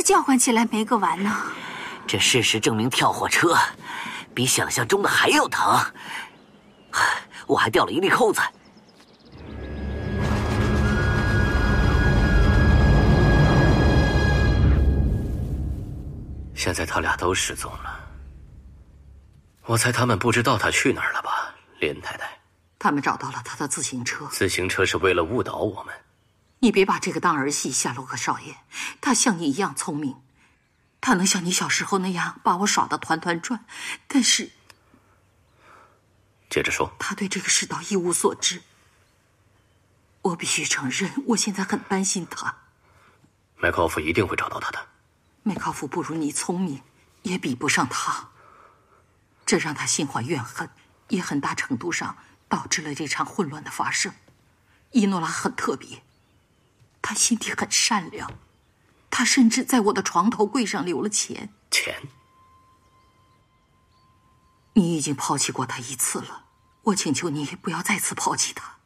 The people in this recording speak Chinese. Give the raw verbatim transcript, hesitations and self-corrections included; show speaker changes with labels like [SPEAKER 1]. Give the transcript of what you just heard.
[SPEAKER 1] 叫唤起来没个完呢。
[SPEAKER 2] 这事实证明，跳火车比想象中的还要疼。我还掉了一粒扣子。
[SPEAKER 3] 现在他俩都失踪了，我猜他们不知道他去哪儿了吧，林太太？
[SPEAKER 4] 他们找到了他的自行车。
[SPEAKER 3] 自行车是为了误导我们。
[SPEAKER 4] 你别把这个当儿戏，夏洛克少爷。他像你一样聪明，他能像你小时候那样把我耍得团团转，但是……
[SPEAKER 3] 接着说。
[SPEAKER 4] 他对这个世道一无所知。我必须承认，我现在很担心他。
[SPEAKER 3] 麦考夫一定会找到他的。
[SPEAKER 4] 麦考夫不如你聪明，也比不上他。这让他心怀怨恨，也很大程度上导致了这场混乱的发生。伊诺拉很特别，他心地很善良，他甚至在我的床头柜上留了钱。
[SPEAKER 3] 钱？
[SPEAKER 4] 你已经抛弃过他一次了，我请求你不要再次抛弃他。